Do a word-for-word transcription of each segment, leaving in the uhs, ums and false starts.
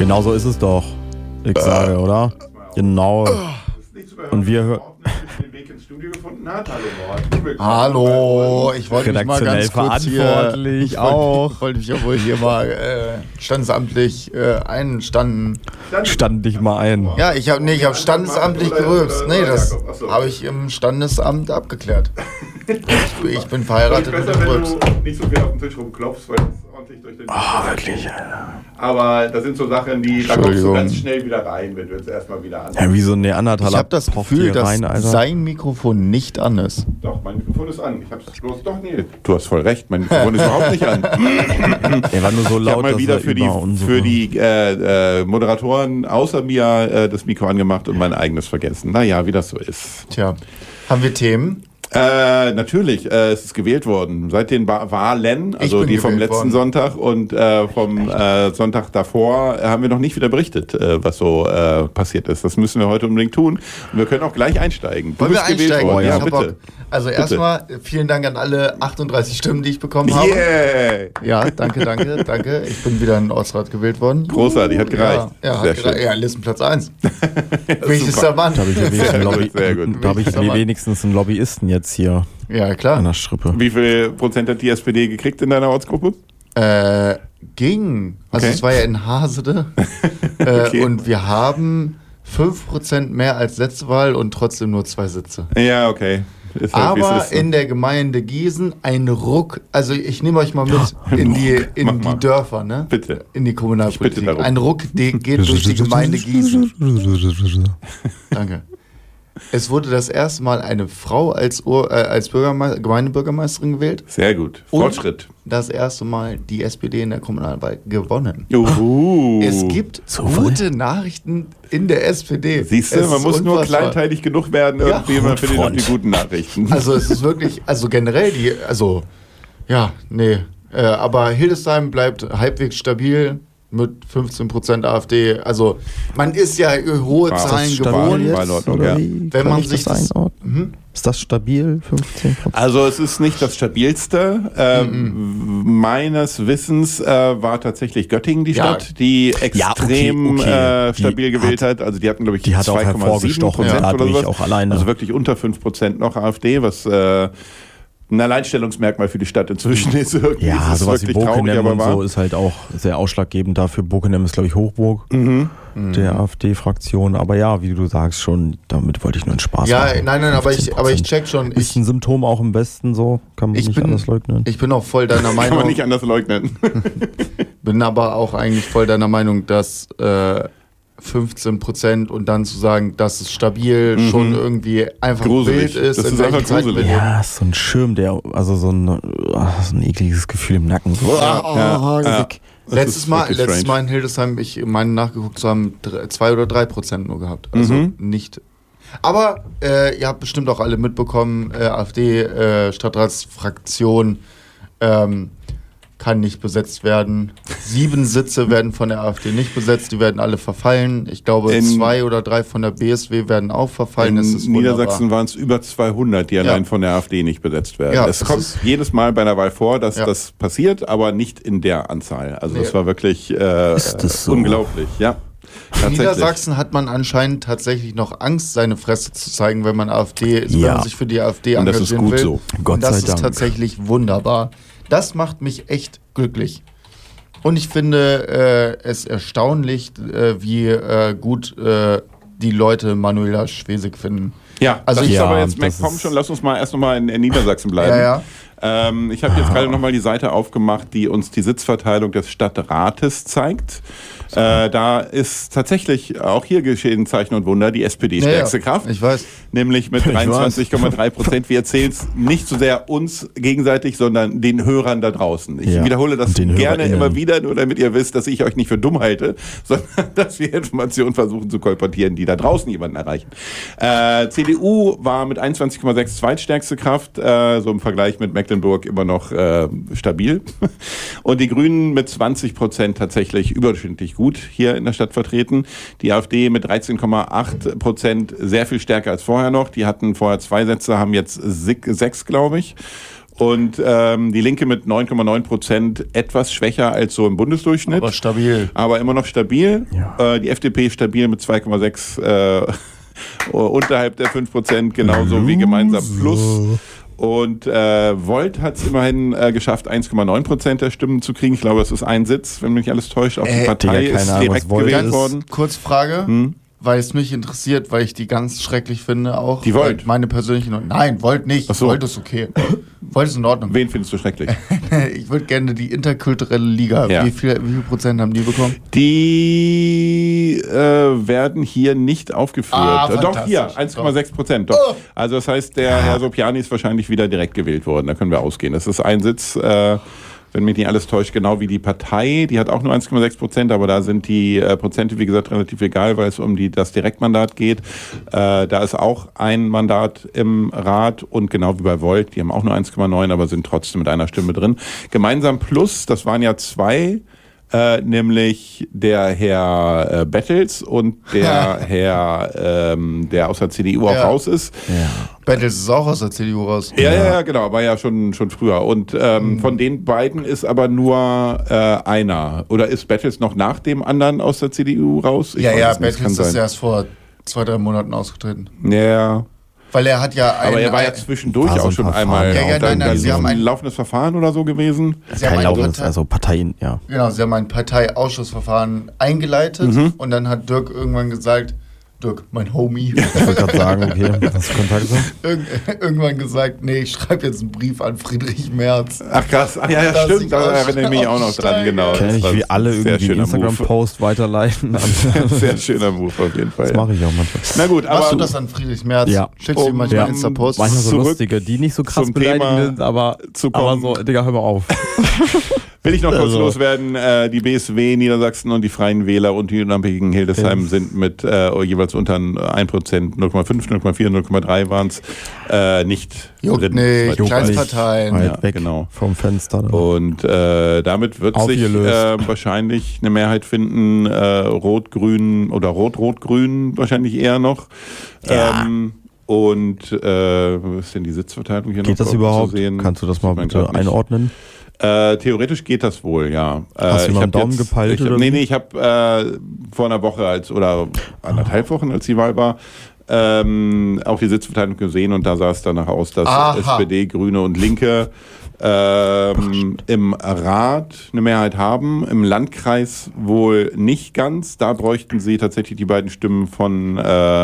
Genau so ist es doch. Ich sage, oder? Genau. Und wir hören. Hallo, ich wollte mich mal ganz kurz verantwortlich hier, ich auch. wollte, wollte mich ja wohl hier mal äh, standesamtlich äh, einstanden. Stand dich mal ein. Ja, ich habe nee, ich habe standesamtlich gerülpst. Nee, das habe ich im Standesamt abgeklärt. Ich, ich bin verheiratet mit dem Rülps. Nicht so viel auf den Tisch rumklopfst, weil es ordentlich durch den Tisch Oh, wirklich, Alter. Aber das sind so Sachen, die da kommst du ganz schnell wieder rein, wenn du jetzt erstmal wieder an. Ja, wie so ein Neandertaler. Ich habe das Gefühl, dass rein, sein Mikrofon nicht an ist. Doch, mein Mikrofon ist an. Ich hab's bloß doch nie. Du hast voll recht, mein Mikrofon ist überhaupt nicht an. Er war nur so laut, ich habe mal wieder dass er für die, unsere... für die äh, äh, Moderatoren außer mir äh, das Mikro angemacht und mein eigenes vergessen. Naja, wie das so ist. Tja, haben wir Themen? Äh, natürlich, äh, es ist gewählt worden. Seit den ba- Wahlen, also die vom letzten worden. Sonntag und äh, vom äh, Sonntag davor, äh, haben wir noch nicht wieder berichtet, äh, was so äh, passiert ist. Das müssen wir heute unbedingt tun. Und wir können auch gleich einsteigen. Du Wollen wir bist gewählt einsteigen? worden. Ich Ja, hab bitte. Auch, also erstmal vielen Dank an alle achtunddreißig Stimmen, die ich bekommen habe. Yeah! Ja, danke, danke, danke. Ich bin wieder in den Ortsrat gewählt worden. Großartig, hat gereicht. Ja, ja, Sehr hat gereicht. schön. Ja, Listenplatz eins. Wichtigster Mann. Da habe ich, ja wenigstens einen Lobby- Sehr gut. da hab ich wenigstens einen Lobbyisten jetzt hier Ja, an klar. der Strippe. Wie viel Prozent hat die S P D gekriegt in deiner Ortsgruppe? Äh, ging. Also Okay. es war ja in Hasede. äh, Okay. Und wir haben fünf Prozent mehr als letzte Wahl und trotzdem nur zwei Sitze. Ja, okay. Ist halt, wie es Aber ist. in der Gemeinde Gießen ein Ruck, also ich nehme euch mal mit ein in die, Ruck. Mach in die mal. Dörfer, ne? Bitte. In die Ich bitte Kommunalpolitik. darum. Ein Ruck die geht durch die Gemeinde Gießen. Danke. Es wurde das erste Mal eine Frau als, Ur, äh, als Bürgerme- Gemeindebürgermeisterin gewählt. Sehr gut. Und Fortschritt. das erste Mal die S P D in der Kommunalwahl gewonnen. Uhu. Es gibt gute Nachrichten in der S P D. Siehst du, Es man ist muss nur unfassbar. kleinteilig genug werden, Ja. irgendwie man findet noch die Front. guten Nachrichten. Also es ist wirklich, also generell die, also ja, nee. Äh, aber Hildesheim bleibt halbwegs stabil mit fünfzehn Prozent AfD. Also man ist ja hohe War das Zahlen stabil gewohnt. jetzt? War in Ordnung, ja. Wenn Wenn man man sich sich das das- einordnen? Mhm. Ist das stabil? fünfzehn Prozent? Also es ist nicht das stabilste. Ähm, meines Wissens äh, war tatsächlich Göttingen die Ja. Stadt, die extrem okay, okay. Äh, stabil Die gewählt hat. Also die hatten, glaube ich, die hat auch zwei Komma sieben hervorgestochen, Prozent da oder bin ich sowas. auch alleine. Also wirklich unter fünf Prozent noch AfD, was äh, ein Alleinstellungsmerkmal für die Stadt inzwischen ist. Irgendwie Ja, ist es sowas wie wirklich traurig, Bokenem aber und wahr. so ist halt auch sehr ausschlaggebend dafür. Bokenem ist, glaube ich, Hochburg Mhm. der AfD-Fraktion. Aber ja, wie du sagst schon, damit wollte ich nur einen Spaß Ja, machen. nein, nein, aber ich, fünfzehn aber ich Prozent. check schon. Ist Ich, ein Symptom auch im Westen so, kann man ich, nicht bin, anders leugnen. ich bin auch voll deiner Kann man Meinung. nicht anders leugnen. Bin aber auch eigentlich voll deiner Meinung, dass äh, fünfzehn Prozent und dann zu sagen, dass es stabil Mhm. schon irgendwie einfach Gruselig. wild ist. Das in ist welchen einfach Zeiten wir gruselig. leben. Ja, ist so ein Schirm, der, also so ein, ah, so ein ekliges Gefühl im Nacken. So, Ja, ah, ja. weg. Das Letztes ist Mal, wirklich letztes strange. Mal in Hildesheim, ich meine nachgeguckt zu haben, drei- zwei oder drei Prozent nur gehabt. Also Mhm. nicht. Aber äh, ihr habt bestimmt auch alle mitbekommen, äh, AfD-Stadtratsfraktion ähm, kann nicht besetzt werden. Sieben Sitze werden von der AfD nicht besetzt, die werden alle verfallen. Ich glaube, In- zwei oder drei von der B S W werden auch verfallen. Das ist In Niedersachsen wunderbar. waren es über zweihundert, die allein von der AfD nicht besetzt werden. Ja, es es kommt ist- jedes Mal bei einer Wahl vor, dass Ja. das passiert, aber nicht in der Anzahl. Also das Nee. war wirklich äh, Ist das so? unglaublich. Ja, In tatsächlich. Niedersachsen hat man anscheinend tatsächlich noch Angst, seine Fresse zu zeigen, wenn man AfD, wenn Ja. man sich für die AfD Und das engagieren ist gut will. so. Gott Und das sei ist Dank. tatsächlich wunderbar. Das macht mich echt glücklich. Und ich finde äh, es erstaunlich, äh, wie äh, gut äh, die Leute Manuela Schwesig finden. Ja, Also das ich- ist aber Ja, jetzt, Mac, das komm ist- schon, lass uns mal erst nochmal in, in Niedersachsen bleiben. Ja, ja. Ähm, ich habe jetzt gerade nochmal die Seite aufgemacht, die uns die Sitzverteilung des Stadtrates zeigt. Äh, da ist tatsächlich auch hier geschehen Zeichen und Wunder, die S P D Ja, stärkste ja. Kraft. Ich weiß. Nämlich mit Ich weiß. dreiundzwanzig Komma drei Prozent. Wir erzählen es nicht so sehr uns gegenseitig, sondern den Hörern da draußen. Ich Ja. wiederhole das Und den gerne HörerInnen. immer wieder, nur damit ihr wisst, dass ich euch nicht für dumm halte, sondern dass wir Informationen versuchen zu kolportieren, die da draußen jemanden erreichen. Äh, C D U war mit einundzwanzig Komma sechs zweitstärkste Kraft, äh, so im Vergleich mit Mecklenburg immer noch äh, stabil. Und die Grünen mit zwanzig Prozent tatsächlich überdurchschnittlich gut hier in der Stadt vertreten. Die AfD mit dreizehn Komma acht Prozent sehr viel stärker als vorher noch. Die hatten vorher zwei Sätze, haben jetzt sechs, glaube ich. Und ähm, die Linke mit neun Komma neun Prozent etwas schwächer als so im Bundesdurchschnitt. Aber stabil. Aber immer noch stabil. Ja. Äh, die F D P stabil mit zwei Komma sechs äh, unterhalb der fünf Prozent, genauso wie Gemeinsam Plus. Und äh, Volt hat es immerhin äh, geschafft, eins Komma neun Prozent der Stimmen zu kriegen. Ich glaube, das ist ein Sitz, wenn mich nicht alles täuscht. Auch die Äh, Partei Digga, keine ist Ahnung, direkt was Volt gewählt ist. worden. Kurz Frage, Hm? weil es mich interessiert, weil ich die ganz schrecklich finde auch. Die Volt? Meine persönliche... Nein, Volt nicht. Ach so. Volt ist okay. Volt ist in Ordnung. Wen findest du schrecklich? Ich würde gerne die interkulturelle Liga. Ja. Wie, viel, wie viel Prozent haben die bekommen? Die äh, werden hier nicht aufgeführt. Ah, Äh, Doch, hier, fantastisch. eins Komma sechs Prozent. Doch. Oh. Also das heißt, der Herr Sopiani ist wahrscheinlich wieder direkt gewählt worden. Da können wir ausgehen. Das ist ein Sitz, äh, wenn mich nicht alles täuscht, genau wie die Partei. Die hat auch nur eins Komma sechs Prozent, aber da sind die äh, Prozente, wie gesagt, relativ egal, weil es um die, das Direktmandat geht. Äh, da ist auch ein Mandat im Rat und genau wie bei Volt, die haben auch nur eins Komma neun, aber sind trotzdem mit einer Stimme drin. Gemeinsam Plus, das waren ja zwei, äh, nämlich der Herr äh, Bettels und der Herr, ähm, der aus der C D U auch Ja. raus ist. Ja. Battles ist auch aus der C D U raus. Ja, ja, ja, genau, war ja schon, schon früher. Und ähm, Mhm. von den beiden ist aber nur äh, einer. Oder ist Battles noch nach dem anderen aus der C D U raus? Ich ja, weiß ja, es nicht, Battles kann ist sein. erst vor zwei, drei Monaten ausgetreten. Ja, Weil er hat ja ein... aber er war ja ein- zwischendurch War so auch ein schon Verfahren. einmal. Ja, ja, dann, nein, nein, dann sie ist haben ein ein- laufendes Verfahren oder so gewesen. Sie haben Kein ein laufendes, Partei- also Parteien, ja. Genau, sie haben ein Parteiausschussverfahren eingeleitet Mhm. und dann hat Dirk irgendwann gesagt, Dirk, mein Homie, Ich wollte gerade sagen, okay, hast du Kontakte? irg irgendwann gesagt, nee, ich schreibe jetzt einen Brief an Friedrich Merz. Ach krass, ach ja, ja Dass ich stimmt, da erinnere ich mich auch noch dran, aussteige. genau. Kenn Das ich, war wie alle ein sehr irgendwie einen schöner Move. Instagram-Post weiterleiten. Sehr schöner Move auf jeden Fall. Das mache ich auch manchmal. Na gut, Machst aber du das an Friedrich Merz? Ja. Schickst du ihm Um- manchmal ja. Insta-Posts? Manchmal so Zurück lustige, die nicht so krass zum beleidigend Thema sind, aber, zu aber kommen. so, Digga, hör mal auf. will ich noch kurz Also. loswerden, äh, die B S W Niedersachsen und die Freien Wähler und die Unabhängigen Hildesheim Ja. sind mit äh, jeweils unter ein Prozent, null Komma fünf, null Komma vier, null Komma drei waren es, äh, nicht Juckt drin. nicht, Juckt Kleinstparteien. Weit Ja, weg genau. vom Fenster. Und äh, damit wird sich Aufgelöst. äh, wahrscheinlich eine Mehrheit finden, äh, Rot-Grün oder Rot-Rot-Grün wahrscheinlich eher noch. Ja. Ähm, und äh, was ist denn die Sitzverteilung hier noch Geht das zu überhaupt? sehen? Kannst du das mal Sieht man bitte grad nicht. einordnen? Äh, theoretisch geht das wohl, ja. Hast äh, du ich mal einen hab Daumen jetzt, gepeilt Ich hab, oder nee, wie? nee, ich habe äh, vor einer Woche als oder anderthalb Wochen, als die Wahl war, ähm, auch die Sitzverteilung gesehen und da sah es danach aus, dass Aha. S P D, Grüne und Linke ähm, im Rat eine Mehrheit haben, im Landkreis wohl nicht ganz. Da bräuchten sie tatsächlich die beiden Stimmen von äh,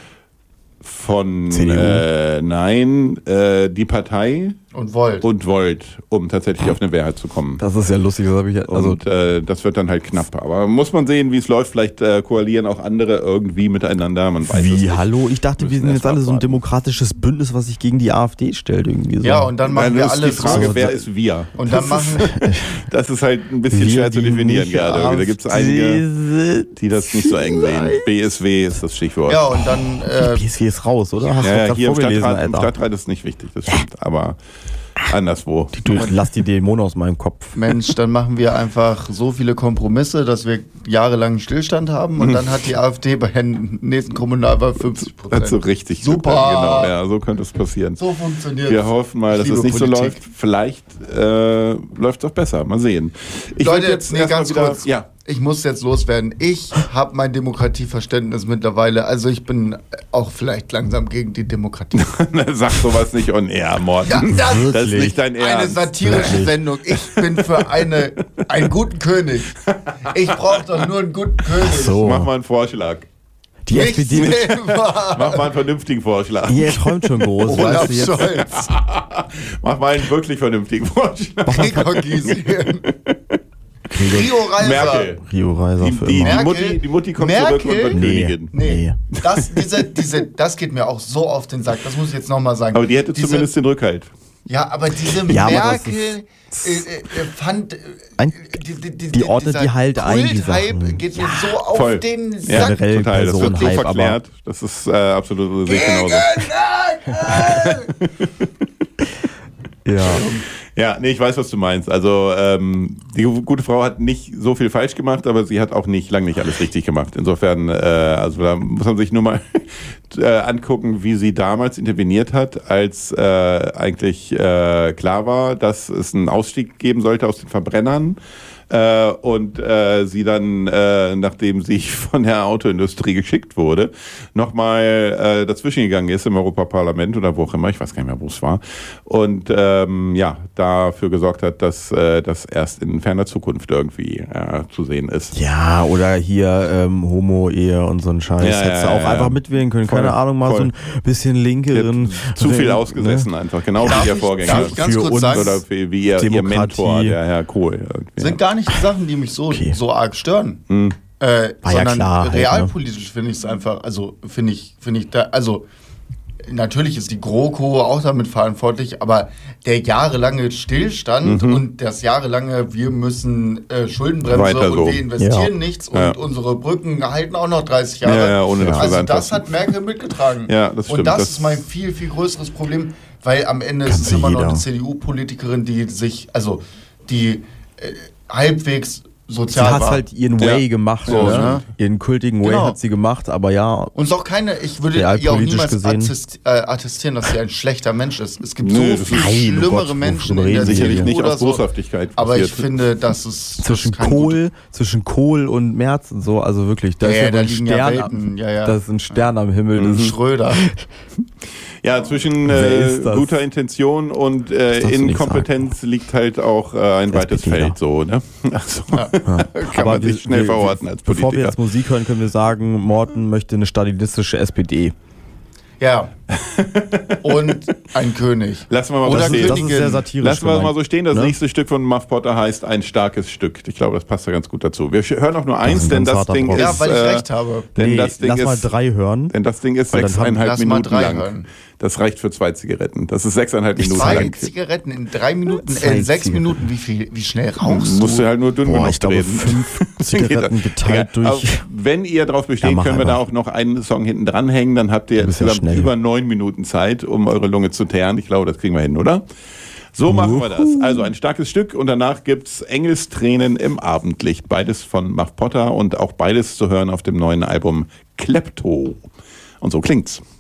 von C D U. äh, nein, äh, die Partei Und Volt. und Volt, um tatsächlich auf eine Mehrheit zu kommen. Das ist ja lustig, das habe ich ja- also Und äh, das wird dann halt knapp. Aber muss man sehen, wie es läuft. Vielleicht äh, koalieren auch andere irgendwie miteinander. Man weiß es wie, nicht. hallo? Ich dachte, wir Müssen sind erst jetzt mal alle so ein abwarten. demokratisches Bündnis, was sich gegen die AfD stellt irgendwie so. Ja, und dann machen Nein, wir das ist alle die Frage, so. wer ist wir? Und dann machen Das ist halt ein bisschen Wir, schwer zu die definieren nicht gerade. Da gibt es einige, AfD die das nicht so eng sehen. B S W ist das Stichwort. Ja, und dann äh, P S V ist raus, oder? Hast Ja, du ja, gerade hier im vorgelesen, Stadtrat, im Alter. Stadtrat ist nicht wichtig, das stimmt. Aber anderswo. Du, lass die Dämonen aus meinem Kopf. Mensch, dann machen wir einfach so viele Kompromisse, dass wir jahrelang Stillstand haben und dann hat die AfD bei der nächsten Kommunalwahl fünfzig Prozent. Hat so richtig Super. Glück, genau, ja, so könnte es passieren. So funktioniert Wir hoffen mal, dass Ich es liebe nicht so Politik. läuft. Vielleicht äh, läuft es auch besser. Mal sehen. Ich Leute, würd jetzt nee, erst mal ganz wieder, kurz. Ja. Ich muss jetzt loswerden. Ich habe mein Demokratieverständnis mittlerweile. Also ich bin auch vielleicht langsam gegen die Demokratie. Sag sowas nicht on air, Morten. Ja, das- das ist nicht dein Eine Ernst. satirische Wirklich? Sendung. Ich bin für eine, einen guten König. Ich brauche doch nur einen guten König. So. Mach mal einen Vorschlag. Die Nicht S P D, selber. Mach mal einen vernünftigen Vorschlag. ihr träumt schon groß. Olaf weißt du, jetzt, Scholz. Mach mal einen wirklich vernünftigen Vorschlag. Gregor Gysi. Rio Reiser. Merkel. Rio Reiser Die, für die, immer. die, Merkel- Mutti, die Mutti kommt Merkel- zurück und wird Nee. Königin. Nee, Nee. das, diese, diese, das geht mir auch so auf den Sack. Das muss ich jetzt nochmal sagen. Aber die hätte diese, zumindest den Rückhalt. Ja, aber diese Ja, aber das Merkel äh, äh, fand. Äh, Ein- die, die, die ordnet dieser die halt ein, die Kulthype Sachen. geht mir so auf Voll. den Ja, Sack. generell total. Das wird so Personenhype, aber- verklärt. Das ist äh, absolut, sehe ich genauso. Gegen Merkel! Ja. Ja, nee, ich weiß, was du meinst. Also ähm, die gute Frau hat nicht so viel falsch gemacht, aber sie hat auch nicht, lang nicht alles richtig gemacht. Insofern, äh, also da muss man sich nur mal äh, angucken, wie sie damals interveniert hat, als äh, eigentlich äh, klar war, dass es einen Ausstieg geben sollte aus den Verbrennern. Äh, und äh, sie dann, äh, nachdem sie von der Autoindustrie geschickt wurde, nochmal äh, dazwischen gegangen ist im Europaparlament oder wo auch immer, ich weiß gar nicht mehr, wo es war, und ähm, ja, dafür gesorgt hat, dass äh, das erst in ferner Zukunft irgendwie äh, zu sehen ist. Ja, oder hier ähm, Homo-Ehe und so ein Scheiß. Ja, Hättest du ja, auch ja, einfach ja. mitwählen können. Voll, Keine Ahnung, mal voll. so ein bisschen linkeren. Zu viel Re- ausgesessen einfach, genau Darf wie ihr ich- Vorgänger. darf ich ganz Für kurz uns sagen, Oder wie, wie ihr, ihr Demokratie. Mentor, der Herr Kohl. Irgendwie. sind gar nicht die Sachen, die mich so, Okay. so arg stören. Hm. Äh, War ja sondern klar halt, ne? realpolitisch finde ich es einfach, also finde ich, finde ich da, also natürlich ist die GroKo auch damit verantwortlich, aber der jahrelange Stillstand Mhm. und das jahrelange, wir müssen äh, Schuldenbremse Weiter und so. wir investieren Ja. nichts Ja. und unsere Brücken halten auch noch dreißig Jahre. Ja, ja, ohne dass wir also sie das anfassen. hat Merkel mitgetragen. Ja, das stimmt. Und das, Das- ist mein viel, viel größeres Problem, weil am Ende ist es Kannte immer noch jeder. eine C D U-Politikerin, die sich, also die äh, halbwegs sozial Sie hat war. halt ihren Ja. Way gemacht, So, ne? ne? Ihren kultigen Way Genau. hat sie gemacht, aber ja, Und es ist auch keine, ich würde ihr auch Realpolitisch niemals gesehen. attest, äh, attestieren, dass sie ein schlechter Mensch ist. Es gibt Nö, so das viel ist- Nein, oh schlimmere Gott, Menschen worüber in der reden Sie C D U Sicherlich nicht oder aus so. Boshaftigkeit Aber ich passiert. finde, das ist zwischen das ist kein gut- Kohl, zwischen Kohl und Merz und so, also wirklich, da Ja, ist ja, ja, da ein liegen ja Stern, Welten, am, ja, ja. das ist ein Stern am Himmel. Das ist Schröder. Ja, zwischen Wer äh, ist das? guter Intention und äh, darfst du nicht Inkompetenz liegt halt auch äh, ein weites SPDler. Feld, so, ne? Also, kann Aber man sich wir- schnell wir- verorten als Bevor wir Politiker. jetzt Musik hören, können wir sagen, Morten möchte eine stalinistische S P D. Ja. Und ein König. Lassen wir mal Oder so stehen. Das ist sehr satirisch. Lassen wir gemeint. mal so stehen. Das Ne? nächste Stück von Muff Potter heißt Ein starkes Stück. Ich glaube, das passt da ganz gut dazu. Wir sch- hören auch nur eins, ist ein denn ganz das harter Ding Brocken. ist. Ja, weil ich äh, recht habe. Denn Nee, das Ding lass mal ist. drei hören. Denn das Ding ist Weil dann haben- sechseinhalb Lass mal Minuten drei lang. hören. Das reicht für zwei Zigaretten. Das ist sechseinhalb Minuten Zwei lang. Zigaretten in drei Minuten, Zwei äh, in sechs Zigaretten. Minuten. Wie viel, wie schnell rauchst Musst du du? halt nur dünn Boah, genug ich glaube, reden. fünf Zigaretten geteilt Egal. Aber durch. wenn ihr darauf besteht, Ja, mach können wir da einfach. auch noch einen Song hinten dranhängen. Dann habt ihr Du bist ja insgesamt schnell. über neun Minuten Zeit, um eure Lunge zu teeren. Ich glaube, das kriegen wir hin, oder? So machen wir das. Also ein starkes Stück und danach gibt's Engelstränen im Abendlicht. Beides von Muff Potter und auch beides zu hören auf dem neuen Album Klepto. Und so klingt's.